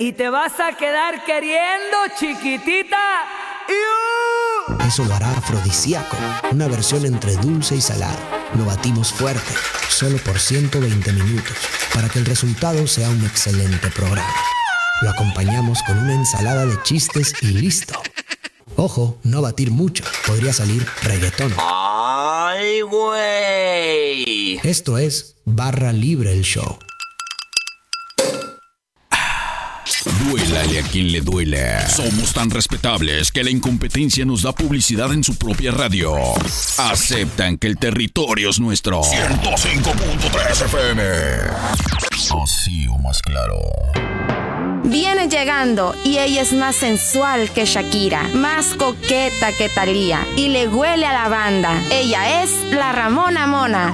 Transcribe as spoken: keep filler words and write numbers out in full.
y te vas a quedar queriendo, chiquitita. ¡Iu! Eso lo hará afrodisíaco, una versión entre dulce y salado. Lo batimos fuerte, solo por ciento veinte minutos, para que el resultado sea un excelente programa. Lo acompañamos con una ensalada de chistes y listo. Ojo, no batir mucho, podría salir reggaetón. ¡Ay, güey! Esto es Barra Libre el Show. Duélale a quien le duele. Somos tan respetables que la incompetencia nos da publicidad en su propia radio. Aceptan que el territorio es nuestro. ciento cinco punto tres F M. Así o más claro. Viene llegando y ella es más sensual que Shakira, más coqueta que Thalía y le huele a lavanda. Ella es la Ramona Mona.